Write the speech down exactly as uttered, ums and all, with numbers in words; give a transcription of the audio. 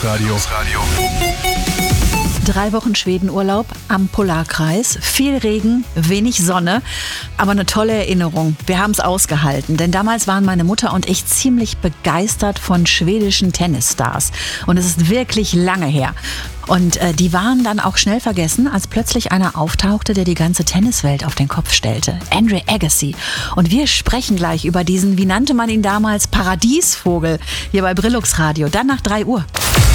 Brilux-Radio. Drei Wochen Schwedenurlaub am Polarkreis. Viel Regen, wenig Sonne, aber eine tolle Erinnerung. Wir haben es ausgehalten, denn damals waren meine Mutter und ich ziemlich begeistert von schwedischen Tennisstars. Und es ist wirklich lange her. Und äh, die waren dann auch schnell vergessen, als plötzlich einer auftauchte, der die ganze Tenniswelt auf den Kopf stellte. Andre Agassi. Und wir sprechen gleich über diesen, wie nannte man ihn damals, Paradiesvogel hier bei Brilux Radio. Dann nach drei Uhr.